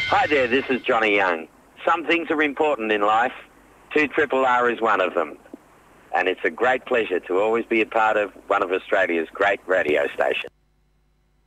Hi there, this is Johnny Young. Some things are important in life. 2RRR is one of them. And it's a great pleasure to always be a part of one of Australia's great radio stations.